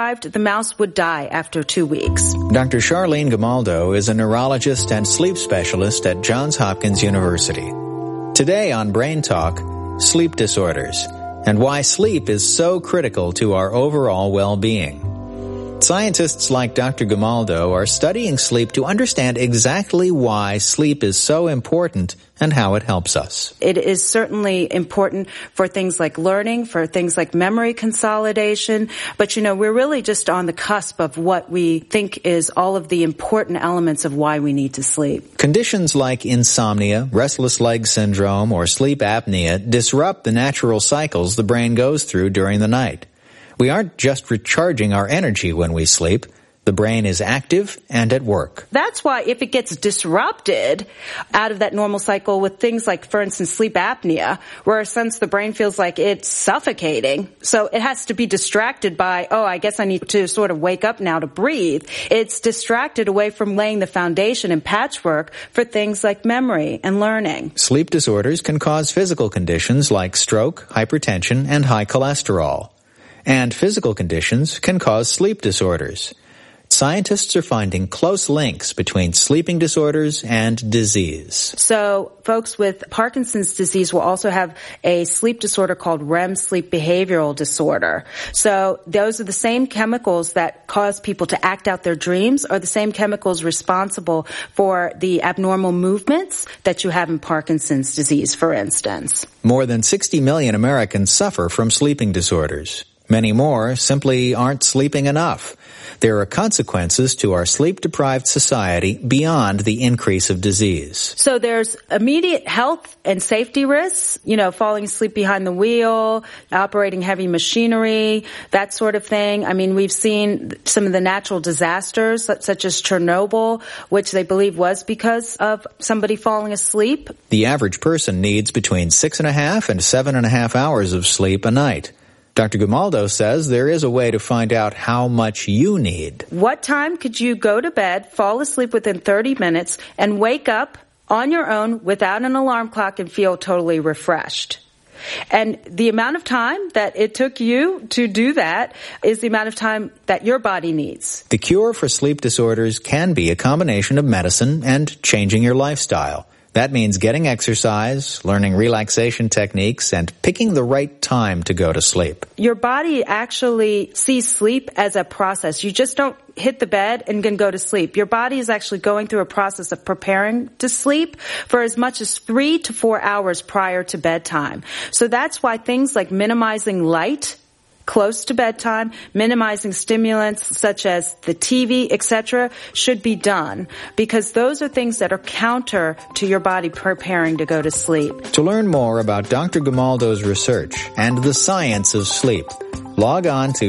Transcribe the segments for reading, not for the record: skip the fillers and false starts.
deprived, the mouse would die after 2 weeks. Dr. Charlene Gamaldo is a neurologist and sleep specialist at Johns Hopkins University. Today on Brain Talk, sleep disorders and why sleep is so critical to our overall well-being. Scientists like Dr. Gamaldo are studying sleep to understand exactly why sleep is so important and how it helps us. It is certainly important for things like learning, for things like memory consolidation. But, we're really just on the cusp of what we think is all of the important elements of why we need to sleep. Conditions like insomnia, restless leg syndrome, or sleep apnea disrupt the natural cycles the brain goes through during the night. We aren't just recharging our energy when we sleep. The brain is active and at work. That's why if it gets disrupted out of that normal cycle with things like, for instance, sleep apnea, where since the brain feels like it's suffocating, so it has to be distracted by, I guess I need to sort of wake up now to breathe. It's distracted away from laying the foundation and patchwork for things like memory and learning. Sleep disorders can cause physical conditions like stroke, hypertension, and high cholesterol. And physical conditions can cause sleep disorders. Scientists are finding close links between sleeping disorders and disease. So folks with Parkinson's disease will also have a sleep disorder called REM sleep behavioral disorder. So those are the same chemicals that cause people to act out their dreams, are the same chemicals responsible for the abnormal movements that you have in Parkinson's disease, for instance. More than 60 million Americans suffer from sleeping disorders. Many more simply aren't sleeping enough. There are consequences to our sleep-deprived society beyond the increase of disease. So there's immediate health and safety risks, falling asleep behind the wheel, operating heavy machinery, that sort of thing. I mean, we've seen some of the natural disasters, such as Chernobyl, which they believe was because of somebody falling asleep. The average person needs between 6.5 and 7.5 hours of sleep a night. Dr. Gamaldo says there is a way to find out how much you need. What time could you go to bed, fall asleep within 30 minutes, and wake up on your own without an alarm clock and feel totally refreshed? And the amount of time that it took you to do that is the amount of time that your body needs. The cure for sleep disorders can be a combination of medicine and changing your lifestyle. That means getting exercise, learning relaxation techniques, and picking the right time to go to sleep. Your body actually sees sleep as a process. You just don't hit the bed and then go to sleep. Your body is actually going through a process of preparing to sleep for as much as 3 to 4 hours prior to bedtime. So that's why things like minimizing light close to bedtime, minimizing stimulants such as the TV, etc., should be done, because those are things that are counter to your body preparing to go to sleep. To learn more about Dr. Gamaldo's research and the science of sleep, log on to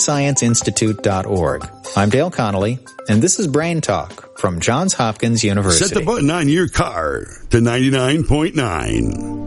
brainscienceinstitute.org. I'm Dale Connolly, and this is Brain Talk from Johns Hopkins University. Set the button on your car to 99.9.